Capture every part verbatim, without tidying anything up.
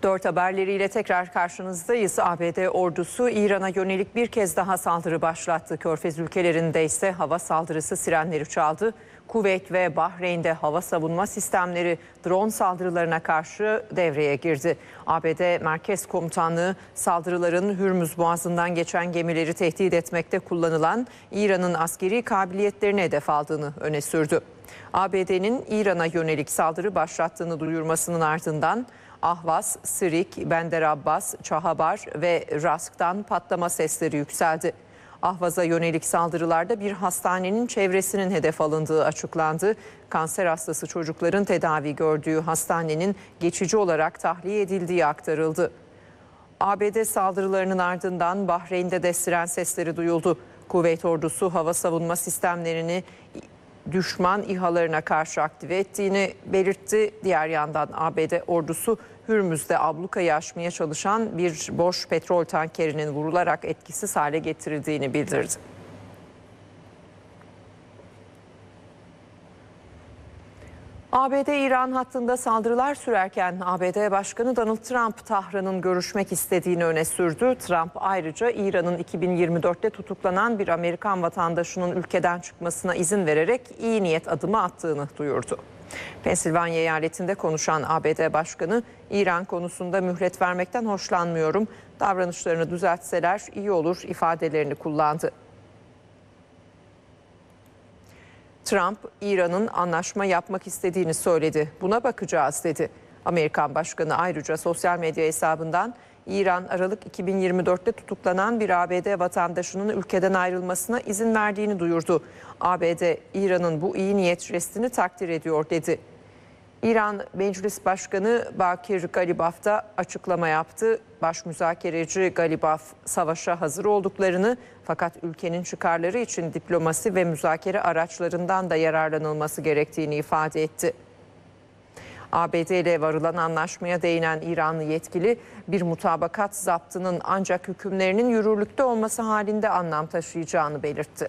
Dört haberleriyle tekrar karşınızdayız. A B D ordusu İran'a yönelik bir kez daha saldırı başlattı. Körfez ülkelerinde ise hava saldırısı sirenleri çaldı. Kuveyt ve Bahreyn'de hava savunma sistemleri drone saldırılarına karşı devreye girdi. A B D Merkez Komutanlığı saldırıların Hürmüz Boğazı'ndan geçen gemileri tehdit etmekte kullanılan İran'ın askeri kabiliyetlerine hedef aldığını öne sürdü. A B D'nin İran'a yönelik saldırı başlattığını duyurmasının ardından Ahvaz, Sirik, Bender Abbas, Çahabar ve Rask'tan patlama sesleri yükseldi. Ahvaz'a yönelik saldırılarda bir hastanenin çevresinin hedef alındığı açıklandı. Kanser hastası çocukların tedavi gördüğü hastanenin geçici olarak tahliye edildiği aktarıldı. A B D saldırılarının ardından Bahreyn'de de siren sesleri duyuldu. Kuveyt ordusu hava savunma sistemlerini düşman İHA'larına karşı aktive ettiğini belirtti. Diğer yandan A B D ordusu Hürmüz'de ablukayı aşmaya çalışan bir boş petrol tankerinin vurularak etkisiz hale getirildiğini bildirdi. A B D-İran hattında saldırılar sürerken A B D Başkanı Donald Trump Tahran'ın görüşmek istediğini öne sürdü. Trump ayrıca İran'ın iki bin yirmi dörtte tutuklanan bir Amerikan vatandaşının ülkeden çıkmasına izin vererek iyi niyet adımı attığını duyurdu. Pensilvanya eyaletinde konuşan A B D Başkanı, İran konusunda mühlet vermekten hoşlanmıyorum, davranışlarını düzeltseler iyi olur ifadelerini kullandı. Trump, İran'ın anlaşma yapmak istediğini söyledi. Buna bakacağız dedi. Amerikan Başkanı ayrıca sosyal medya hesabından İran Aralık iki bin yirmi dörtte tutuklanan bir A B D vatandaşının ülkeden ayrılmasına izin verdiğini duyurdu. A B D, İran'ın bu iyi niyet jestini takdir ediyor dedi. İran Meclis Başkanı Bakir Galibaf da açıklama yaptı. Başmüzakereci Galibaf, savaşa hazır olduklarını fakat ülkenin çıkarları için diplomasi ve müzakere araçlarından da yararlanılması gerektiğini ifade etti. A B D ile varılan anlaşmaya değinen İranlı yetkili, bir mutabakat zaptının ancak hükümlerinin yürürlükte olması halinde anlam taşıyacağını belirtti.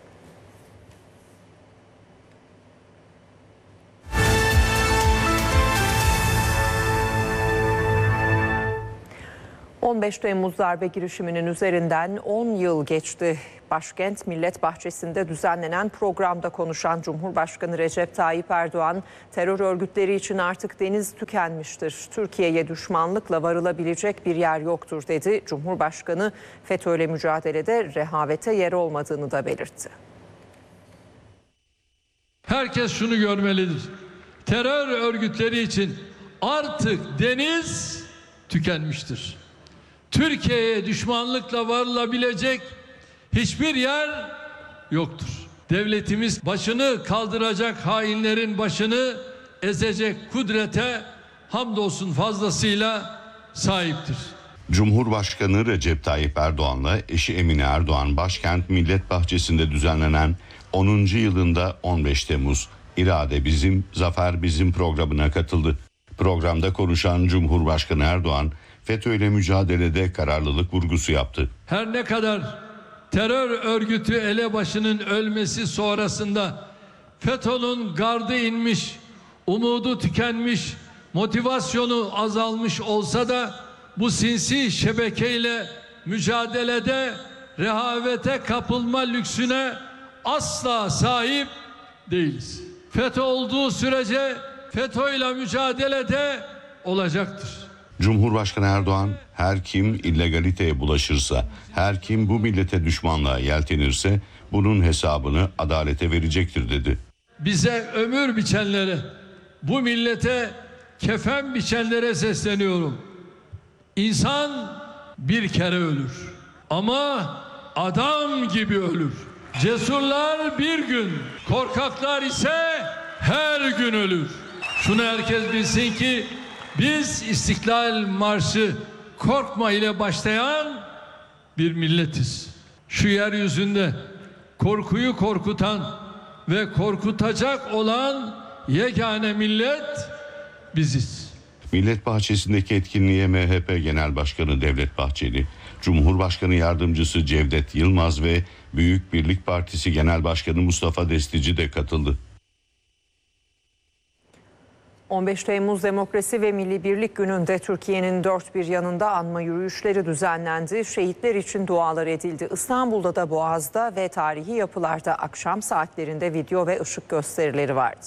on beş Temmuz darbe girişiminin üzerinden on yıl geçti. Başkent Millet Bahçesi'nde düzenlenen programda konuşan Cumhurbaşkanı Recep Tayyip Erdoğan, terör örgütleri için artık deniz tükenmiştir. Türkiye'ye düşmanlıkla varılabilecek bir yer yoktur dedi. Cumhurbaşkanı FETÖ'yle mücadelede rehavete yer olmadığını da belirtti. Herkes şunu görmelidir. Terör örgütleri için artık deniz tükenmiştir. Türkiye'ye düşmanlıkla varılabilecek hiçbir yer yoktur. Devletimiz başını kaldıracak hainlerin başını ezecek kudrete hamdolsun fazlasıyla sahiptir. Cumhurbaşkanı Recep Tayyip Erdoğan'la eşi Emine Erdoğan Başkent Millet Bahçesi'nde düzenlenen onuncu yılında on beş Temmuz İrade Bizim, Zafer Bizim programına katıldı. Programda konuşan Cumhurbaşkanı Erdoğan, FETÖ'yle mücadelede kararlılık vurgusu yaptı. Her ne kadar terör örgütü elebaşının ölmesi sonrasında FETÖ'nün gardı inmiş, umudu tükenmiş, motivasyonu azalmış olsa da bu sinsi şebekeyle mücadelede rehavete kapılma lüksüne asla sahip değiliz. FETÖ olduğu sürece FETÖ'yle mücadelede olacaktır. Cumhurbaşkanı Erdoğan, her kim illegaliteye bulaşırsa, her kim bu millete düşmanlığa yeltenirse bunun hesabını adalete verecektir dedi. Bize ömür biçenlere, bu millete kefen biçenlere sesleniyorum. İnsan bir kere ölür ama adam gibi ölür. Cesurlar bir gün, korkaklar ise her gün ölür. Şunu herkes bilsin ki biz İstiklal Marşı korkma ile başlayan bir milletiz. Şu yeryüzünde korkuyu korkutan ve korkutacak olan yegane millet biziz. Millet Bahçesi'ndeki etkinliğe M H P Genel Başkanı Devlet Bahçeli, Cumhurbaşkanı Yardımcısı Cevdet Yılmaz ve Büyük Birlik Partisi Genel Başkanı Mustafa Destici de katıldı. on beş Temmuz Demokrasi ve Milli Birlik Günü'nde Türkiye'nin dört bir yanında anma yürüyüşleri düzenlendi. Şehitler için dualar edildi. İstanbul'da da Boğaz'da ve tarihi yapılarda akşam saatlerinde video ve ışık gösterileri vardı.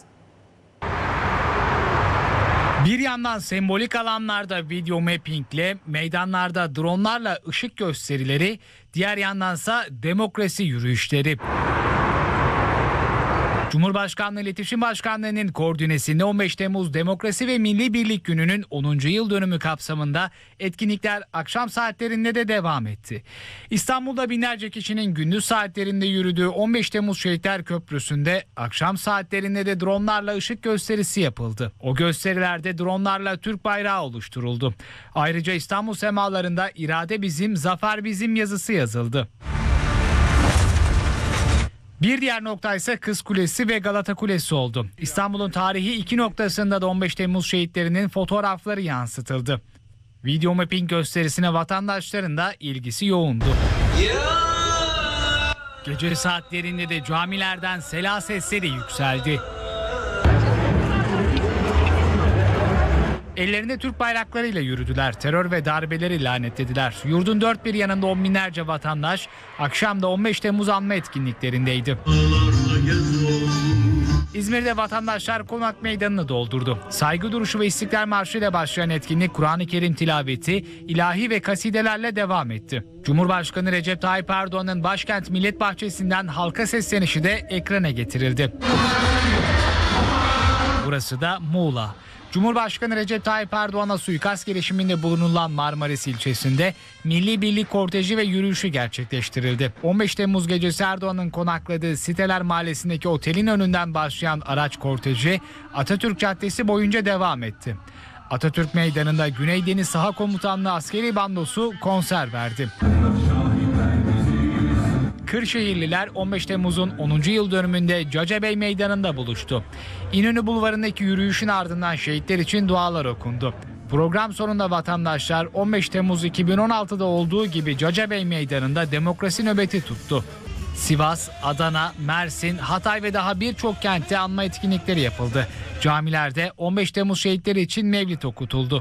Bir yandan sembolik alanlarda video mappingle, meydanlarda dronlarla ışık gösterileri, diğer yandansa demokrasi yürüyüşleri. Cumhurbaşkanlığı İletişim Başkanlığı'nın koordinesinde on beş Temmuz Demokrasi ve Milli Birlik Günü'nün onuncu yıl dönümü kapsamında etkinlikler akşam saatlerinde de devam etti. İstanbul'da binlerce kişinin gündüz saatlerinde yürüdüğü on beş Temmuz Şehitler Köprüsü'nde akşam saatlerinde de dronlarla ışık gösterisi yapıldı. O gösterilerde dronlarla Türk bayrağı oluşturuldu. Ayrıca İstanbul semalarında "İrade bizim, zafer bizim" yazısı yazıldı. Bir diğer nokta ise Kız Kulesi ve Galata Kulesi oldu. İstanbul'un tarihi iki noktasında da on beş Temmuz şehitlerinin fotoğrafları yansıtıldı. Video mapping gösterisine vatandaşların da ilgisi yoğundu. Gece saatlerinde de camilerden sela sesleri yükseldi. Ellerinde Türk bayraklarıyla yürüdüler. Terör ve darbeleri lanetlediler. Yurdun dört bir yanında on binlerce vatandaş akşam da on beş Temmuz anma etkinliklerindeydi. İzmir'de vatandaşlar Konak Meydanı'nı doldurdu. Saygı duruşu ve İstiklal Marşı ile başlayan etkinlik Kur'an-ı Kerim tilaveti, ilahi ve kasidelerle devam etti. Cumhurbaşkanı Recep Tayyip Erdoğan'ın başkent Millet Bahçesi'nden halka seslenişi de ekrana getirildi. Burası da Muğla. Cumhurbaşkanı Recep Tayyip Erdoğan'a suikast girişiminde bulunulan Marmaris ilçesinde Milli Birlik korteji ve yürüyüşü gerçekleştirildi. on beş Temmuz gecesi Erdoğan'ın konakladığı Siteler Mahallesi'ndeki otelin önünden başlayan araç korteji Atatürk Caddesi boyunca devam etti. Atatürk Meydanı'nda Güney Deniz Saha Komutanlığı askeri bandosu konser verdi. Kırşehirliler on beş Temmuz'un onuncu yıl dönümünde Cacabey Meydanı'nda buluştu. İnönü Bulvarı'ndaki yürüyüşün ardından şehitler için dualar okundu. Program sonunda vatandaşlar on beş Temmuz iki bin on altıda olduğu gibi Cacabey Meydanı'nda demokrasi nöbeti tuttu. Sivas, Adana, Mersin, Hatay ve daha birçok kentte anma etkinlikleri yapıldı. Camilerde on beş Temmuz şehitleri için mevlid okutuldu.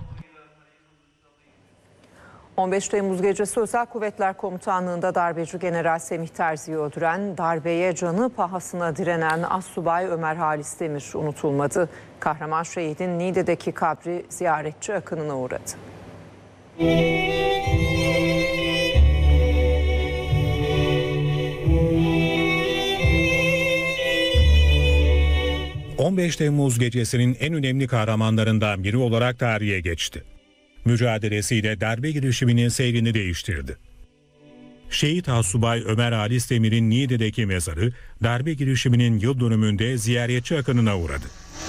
on beş Temmuz gecesi Özel Kuvvetler Komutanlığı'nda darbeci General Semih Terzi'yi öldüren, darbeye canı pahasına direnen Astsubay Ömer Halis Demir unutulmadı. Kahraman şehidin Niğde'deki kabri ziyaretçi akınına uğradı. on beş Temmuz gecesinin en önemli kahramanlarından biri olarak tarihe geçti. Mücadelesiyle darbe girişiminin seyrini değiştirdi. Şehit Astsubay Ömer Halis Demir'in Niğde'deki mezarı darbe girişiminin yıl dönümünde ziyaretçi akınına uğradı.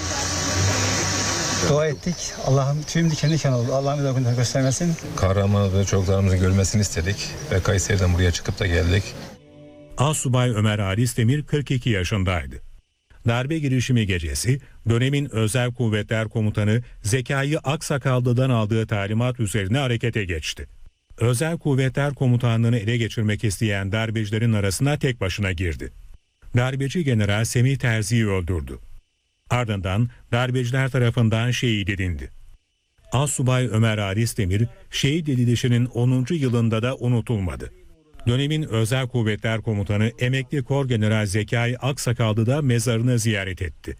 Dua ettik. Allah'ım tüm diken diken oldu. Allah'ım bir daha göstermesin. Kahramanı ve çocuklarımızın görmesini istedik ve Kayseri'den buraya çıkıp da geldik. Astsubay Ömer Halis Demir kırk iki yaşındaydı. Darbe girişimi gecesi dönemin Özel Kuvvetler Komutanı Zekai Aksakallı'dan aldığı talimat üzerine harekete geçti. Özel Kuvvetler Komutanlığı'nı ele geçirmek isteyen darbecilerin arasına tek başına girdi. Darbeci General Semih Terzi'yi öldürdü. Ardından darbeciler tarafından şehit edildi. Astsubay Ömer Halis Demir şehit edilişinin onuncu yılında da unutulmadı. Dönemin Özel Kuvvetler Komutanı Emekli Korgeneral Zekai Aksakallı da mezarını ziyaret etti.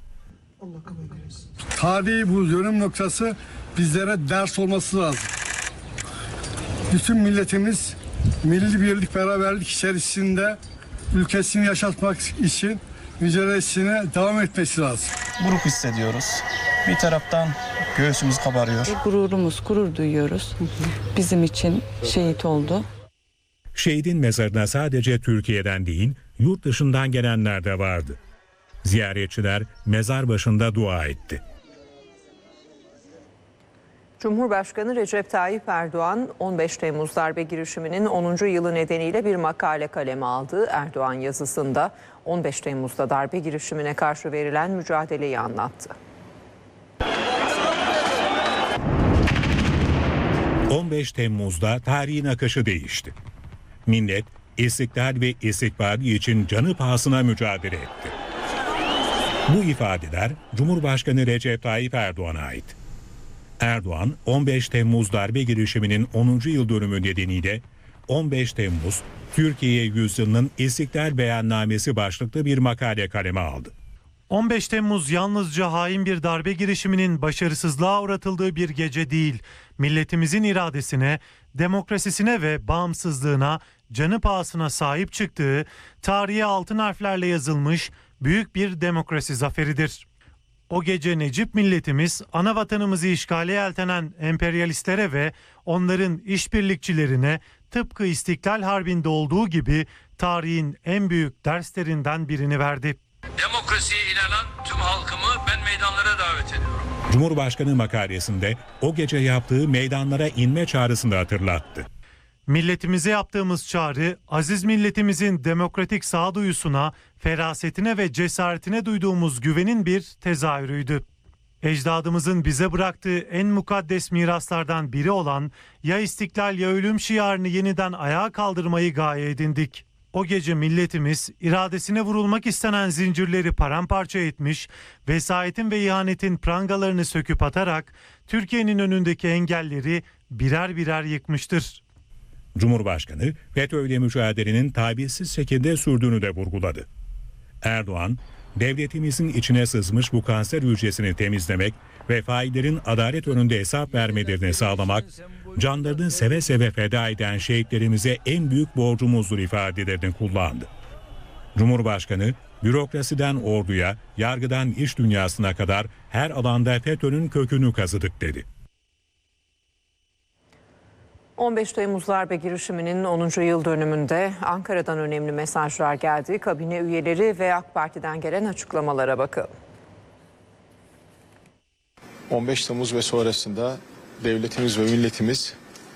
Tarihi bu dönüm noktası bizlere ders olması lazım. Bütün milletimiz milli birlik, beraberlik içerisinde ülkesini yaşatmak için mücadelesine devam etmesi lazım. Buruk hissediyoruz. Bir taraftan göğsümüz kabarıyor. Gururumuz, gurur duyuyoruz. Bizim için şehit oldu. Şehidin mezarına sadece Türkiye'den değil, yurt dışından gelenler de vardı. Ziyaretçiler mezar başında dua etti. Cumhurbaşkanı Recep Tayyip Erdoğan on beş Temmuz darbe girişiminin onuncu yılı nedeniyle bir makale kaleme aldı. Erdoğan yazısında on beş Temmuz'da darbe girişimine karşı verilen mücadeleyi anlattı. on beş Temmuz'da tarihin akışı değişti. Millet, istiklal ve istikbali için canı pahasına mücadele etti. Bu ifadeler Cumhurbaşkanı Recep Tayyip Erdoğan'a ait. Erdoğan, on beş Temmuz darbe girişiminin onuncu yıl dönümü nedeniyle on beş Temmuz Türkiye Yüzyılı'nın İstiklal Beyannamesi başlıklı bir makale kaleme aldı. on beş Temmuz yalnızca hain bir darbe girişiminin başarısızlığa uğratıldığı bir gece değil, milletimizin iradesine, demokrasisine ve bağımsızlığına canı pahasına sahip çıktığı, tarihe altın harflerle yazılmış büyük bir demokrasi zaferidir. O gece Necip milletimiz ana vatanımızı işgale yeltenen emperyalistlere ve onların işbirlikçilerine tıpkı İstiklal Harbi'nde olduğu gibi tarihin en büyük derslerinden birini verdi. Demokrasiye inanan tüm halkımı ben meydanlara davet ediyorum. Cumhurbaşkanı makalesinde o gece yaptığı meydanlara inme çağrısını hatırlattı. Milletimize yaptığımız çağrı, aziz milletimizin demokratik sağduyusuna, ferasetine ve cesaretine duyduğumuz güvenin bir tezahürüydü. Ecdadımızın bize bıraktığı en mukaddes miraslardan biri olan ya istiklal ya ölüm şiarını yeniden ayağa kaldırmayı gaye edindik. O gece milletimiz iradesine vurulmak istenen zincirleri paramparça etmiş, vesayetin ve ihanetin prangalarını söküp atarak Türkiye'nin önündeki engelleri birer birer yıkmıştır. Cumhurbaşkanı FETÖ'yle mücadelenin tavizsiz şekilde sürdüğünü de vurguladı. Erdoğan, devletimizin içine sızmış bu kanser hücresini temizlemek ve faillerin adalet önünde hesap vermelerini sağlamak, canlarını seve seve feda eden şehitlerimize en büyük borcumuzdur ifadelerini kullandı. Cumhurbaşkanı, bürokrasiden orduya, yargıdan iş dünyasına kadar her alanda FETÖ'nün kökünü kazıdık dedi. on beş Temmuz darbe girişiminin onuncu yıl dönümünde Ankara'dan önemli mesajlar geldi. Kabine üyeleri ve AK Parti'den gelen açıklamalara bakalım. on beş Temmuz ve sonrasında devletimiz ve milletimiz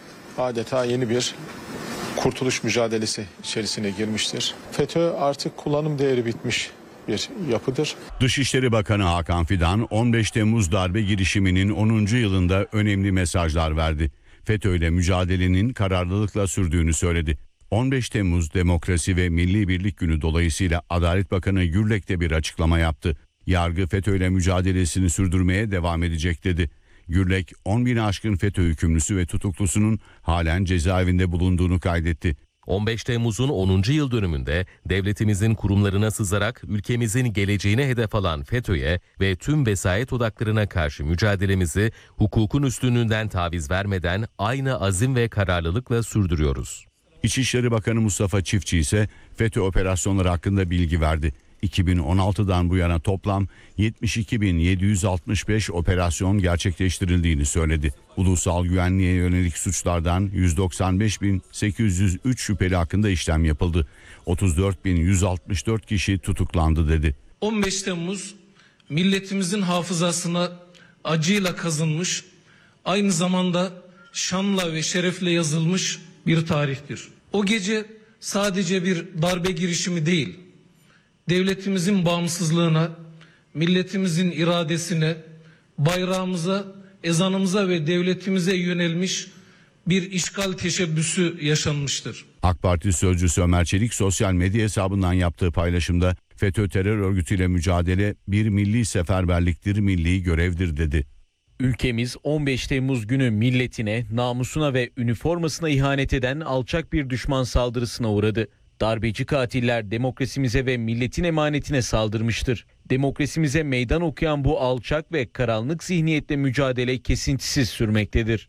adeta yeni bir kurtuluş mücadelesi içerisine girmiştir. FETÖ artık kullanım değeri bitmiş bir yapıdır. Dışişleri Bakanı Hakan Fidan on beş Temmuz darbe girişiminin onuncu yılında önemli mesajlar verdi. FETÖ'yle mücadelenin kararlılıkla sürdüğünü söyledi. on beş Temmuz Demokrasi ve Milli Birlik Günü dolayısıyla Adalet Bakanı Gürlek de bir açıklama yaptı. Yargı FETÖ'yle mücadelesini sürdürmeye devam edecek dedi. Gürlek on bini aşkın FETÖ hükümlüsü ve tutuklusunun halen cezaevinde bulunduğunu kaydetti. on beş Temmuz'un onuncu yıl dönümünde devletimizin kurumlarına sızarak ülkemizin geleceğine hedef alan FETÖ'ye ve tüm vesayet odaklarına karşı mücadelemizi hukukun üstünlüğünden taviz vermeden aynı azim ve kararlılıkla sürdürüyoruz. İçişleri Bakanı Mustafa Çiftçi ise FETÖ operasyonları hakkında bilgi verdi. iki bin on altıdan bu yana toplam yetmiş iki bin yedi yüz altmış beş operasyon gerçekleştirildiğini söyledi. Ulusal güvenliğe yönelik suçlardan yüz doksan beş bin sekiz yüz üç şüpheli hakkında işlem yapıldı. otuz dört bin yüz altmış dört kişi tutuklandı dedi. on beş Temmuz milletimizin hafızasına acıyla kazınmış, aynı zamanda şanla ve şerefle yazılmış bir tarihtir. O gece sadece bir darbe girişimi değil, devletimizin bağımsızlığına, milletimizin iradesine, bayrağımıza, ezanımıza ve devletimize yönelmiş bir işgal teşebbüsü yaşanmıştır. AK Parti sözcüsü Ömer Çelik sosyal medya hesabından yaptığı paylaşımda FETÖ terör örgütüyle mücadele bir milli seferberliktir, milli görevdir dedi. Ülkemiz on beş Temmuz günü milletine, namusuna ve üniformasına ihanet eden alçak bir düşman saldırısına uğradı. Darbeci katiller demokrasimize ve milletin emanetine saldırmıştır. Demokrasimize meydan okuyan bu alçak ve karanlık zihniyetle mücadele kesintisiz sürmektedir.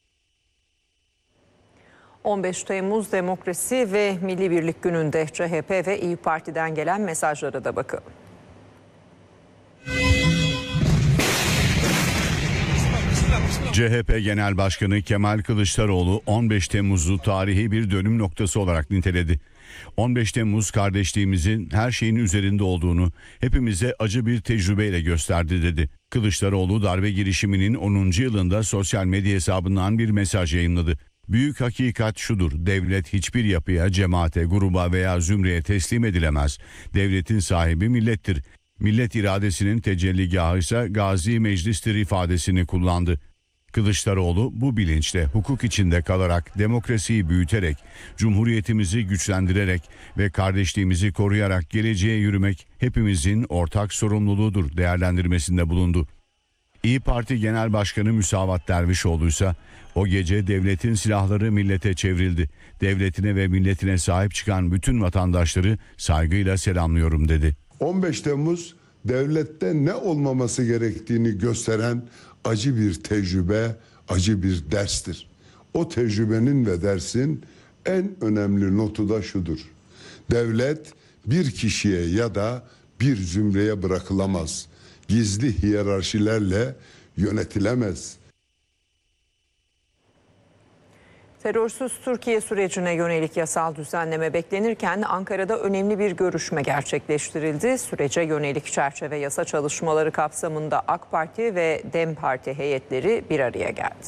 on beş Temmuz Demokrasi ve Milli Birlik Günü'nde C H P ve İYİ Parti'den gelen mesajlara da bakalım. C H P Genel Başkanı Kemal Kılıçdaroğlu on beş Temmuz'u tarihi bir dönüm noktası olarak niteledi. on beş Temmuz kardeşliğimizin her şeyin üzerinde olduğunu hepimize acı bir tecrübeyle gösterdi dedi. Kılıçdaroğlu darbe girişiminin onuncu yılında sosyal medya hesabından bir mesaj yayınladı. Büyük hakikat şudur: devlet hiçbir yapıya, cemaate, gruba veya zümreye teslim edilemez. Devletin sahibi millettir. Millet iradesinin tecelligahı ise Gazi Meclis'tir ifadesini kullandı. Kılıçdaroğlu bu bilinçle hukuk içinde kalarak, demokrasiyi büyüterek, cumhuriyetimizi güçlendirerek ve kardeşliğimizi koruyarak geleceğe yürümek hepimizin ortak sorumluluğudur değerlendirmesinde bulundu. İYİ Parti Genel Başkanı Müsavat Dervişoğlu ise o gece devletin silahları millete çevrildi. Devletine ve milletine sahip çıkan bütün vatandaşları saygıyla selamlıyorum dedi. on beş Temmuz devlette ne olmaması gerektiğini gösteren acı bir tecrübe, acı bir derstir. O tecrübenin ve dersin en önemli notu da şudur: devlet bir kişiye ya da bir zümreye bırakılamaz. Gizli hiyerarşilerle yönetilemez. Terörsüz Türkiye sürecine yönelik yasal düzenleme beklenirken Ankara'da önemli bir görüşme gerçekleştirildi. Sürece yönelik çerçeve yasa çalışmaları kapsamında AK Parti ve DEM Parti heyetleri bir araya geldi.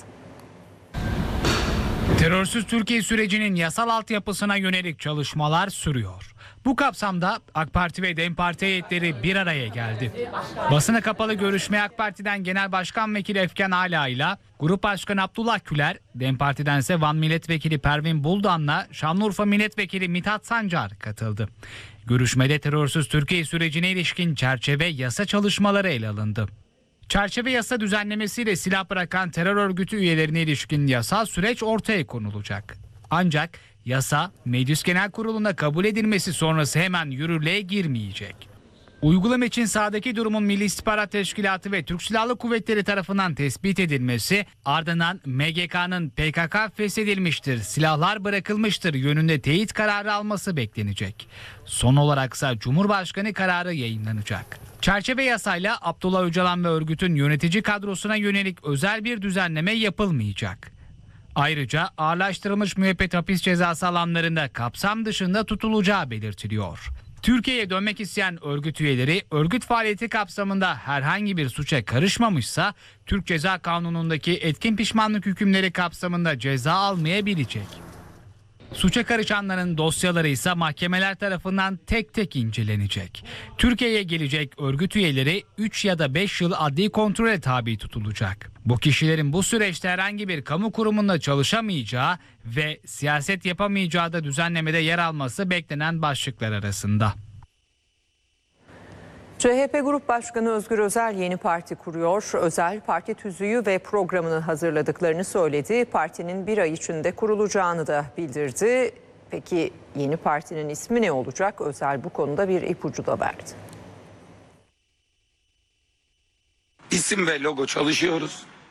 Terörsüz Türkiye sürecinin yasal altyapısına yönelik çalışmalar sürüyor. Bu kapsamda AK Parti ve DEM Parti heyetleri bir araya geldi. Basına kapalı görüşmeye AK Parti'den Genel Başkan Vekili Efkan Ala ile Grup Başkanı Abdullah Küler, DEM Parti'den ise Van Milletvekili Pervin Buldan'la Şanlıurfa Milletvekili Mithat Sancar katıldı. Görüşmede terörsüz Türkiye sürecine ilişkin çerçeve yasa çalışmaları ele alındı. Çerçeve yasa düzenlemesiyle silah bırakan terör örgütü üyelerine ilişkin yasal süreç ortaya konulacak. Ancak yasa Meclis Genel Kurulu'nda kabul edilmesi sonrası hemen yürürlüğe girmeyecek. Uygulama için sahadaki durumun Milli İstihbarat Teşkilatı ve Türk Silahlı Kuvvetleri tarafından tespit edilmesi, ardından M G K'nın P K K feshedilmiştir, silahlar bırakılmıştır yönünde teyit kararı alması beklenecek. Son olaraksa Cumhurbaşkanı kararı yayınlanacak. Çerçeve yasayla Abdullah Öcalan ve örgütün yönetici kadrosuna yönelik özel bir düzenleme yapılmayacak. Ayrıca ağırlaştırılmış müebbet hapis cezası alanlarında kapsam dışında tutulacağı belirtiliyor. Türkiye'ye dönmek isteyen örgüt üyeleri örgüt faaliyeti kapsamında herhangi bir suça karışmamışsa Türk Ceza Kanunu'ndaki etkin pişmanlık hükümleri kapsamında ceza almayabilecek. Suça karışanların dosyaları ise mahkemeler tarafından tek tek incelenecek. Türkiye'ye gelecek örgüt üyeleri üç ya da beş yıl adli kontrole tabi tutulacak. Bu kişilerin bu süreçte herhangi bir kamu kurumunda çalışamayacağı ve siyaset yapamayacağı da düzenlemede yer alması beklenen başlıklar arasında. C H P Grup Başkanı Özgür Özel yeni parti kuruyor. Özel parti tüzüğü ve programını hazırladıklarını söyledi. Partinin bir ay içinde kurulacağını da bildirdi. Peki yeni partinin ismi ne olacak? Özel bu konuda bir ipucu da verdi. İsim ve logo çalışıyoruz.